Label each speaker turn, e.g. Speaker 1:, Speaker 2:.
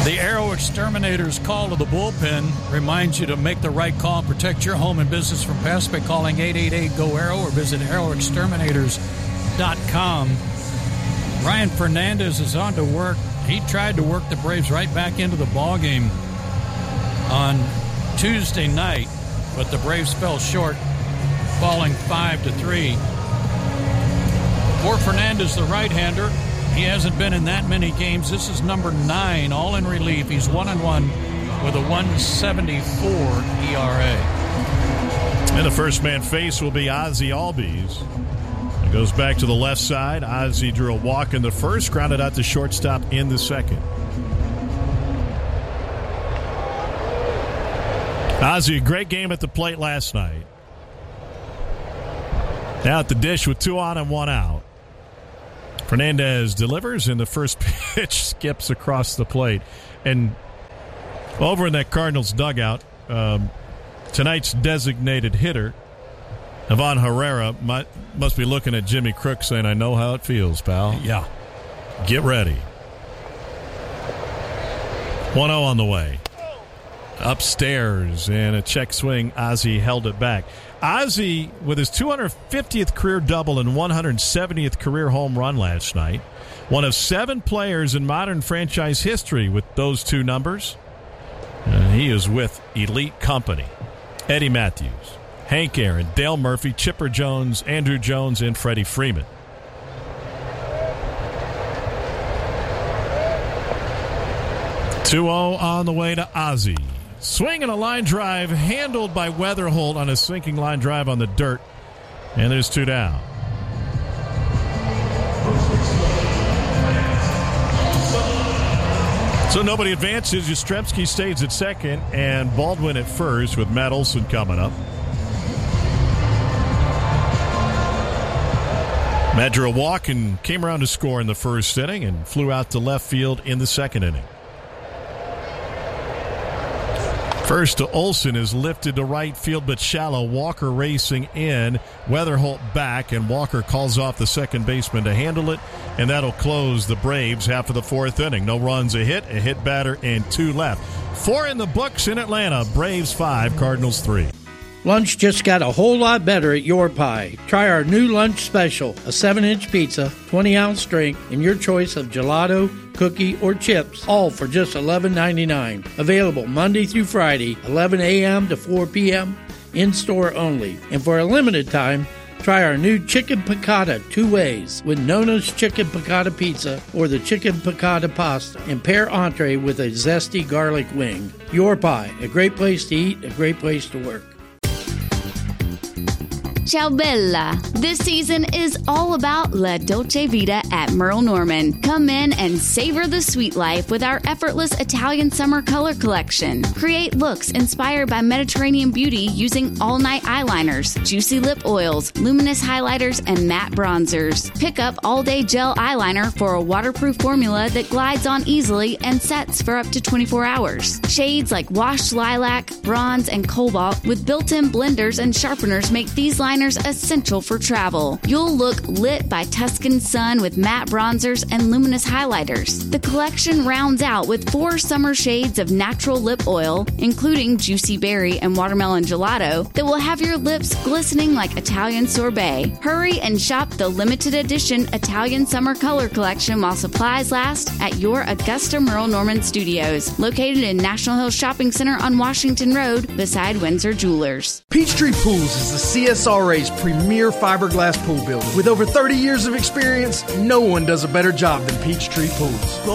Speaker 1: The Aero Exterminator's call to the bullpen reminds you to make the right call and protect your home and business from pests by calling 888-GO-AERO or visit aeroexterminators.com. Ryan Fernandez is on to work. He tried to work the Braves right back into the ballgame on Tuesday night, but the Braves fell short, falling 5-3. For Fernandez, the right-hander, he hasn't been in that many games. This is number 9, all in relief. He's 1-1 with a 1.74 ERA.
Speaker 2: And the first man face will be Ozzie Albies. It goes back to the left side. Ozzie drew a walk in the first, grounded out to shortstop in the second. Ozzie, a great game at the plate last night. Now at the dish with 2 on and 1 out. Fernandez delivers, and the first pitch skips across the plate. And over in that Cardinals dugout, tonight's designated hitter, Ivan Herrera, must be looking at Jimmy Crook saying, I know how it feels, pal.
Speaker 1: Yeah.
Speaker 2: Get ready. 1-0 on the way. Upstairs, and a check swing. Ozzie held it back. Ozzie, with his 250th career double and 170th career home run last night, one of 7 players in modern franchise history with those 2 numbers. He is with elite company. Eddie Matthews, Hank Aaron, Dale Murphy, Chipper Jones, Andrew Jones, and Freddie Freeman. (2-0) on the way to Ozzie. Swing and a line drive handled by Weatherholt on a sinking line drive on the dirt. And there's 2 down. So nobody advances. Yastrzemski stays at second and Baldwin at first with Matt Olson coming up. Matt drew a walk and came around to score in the first inning and flew out to left field in the second inning. First to Olson is lifted to right field but shallow. Walker racing in. Weatherholt back, and Walker calls off the second baseman to handle it, and that'll close the Braves half of the 4th inning. No runs, a hit batter, and 2 left. 4 in the books in Atlanta. Braves 5, Cardinals 3.
Speaker 3: Lunch just got a whole lot better at Your Pie. Try our new lunch special, a 7-inch pizza, 20-ounce drink, and your choice of gelato, cookie, or chips, all for just $11.99. Available Monday through Friday, 11 a.m. to 4 p.m., in-store only. And for a limited time, try our new Chicken Piccata 2 ways with Nona's Chicken Piccata Pizza or the Chicken Piccata Pasta, and pair entree with a zesty garlic wing. Your Pie, a great place to eat, a great place to work.
Speaker 4: Ciao Bella! This season is all about La Dolce Vita at Merle Norman. Come in and savor the sweet life with our effortless Italian summer color collection. Create looks inspired by Mediterranean beauty using all-night eyeliners, juicy lip oils, luminous highlighters, and matte bronzers. Pick up all-day gel eyeliner for a waterproof formula that glides on easily and sets for up to 24 hours. Shades like washed lilac, bronze, and cobalt with built-in blenders and sharpeners make these liners essential for travel. You'll look lit by Tuscan sun with matte bronzers and luminous highlighters. The collection rounds out with 4 summer shades of natural lip oil, including juicy berry and watermelon gelato, that will have your lips glistening like Italian sorbet. Hurry and shop the limited edition Italian summer color collection while supplies last at your Augusta Merle Norman Studios, located in National Hill Shopping Center on Washington Road beside Windsor Jewelers.
Speaker 5: Peachtree Pools is the CSRA's premier fiberglass pool builder. With over 30 years of experience, no one does a better job than Peachtree Pools.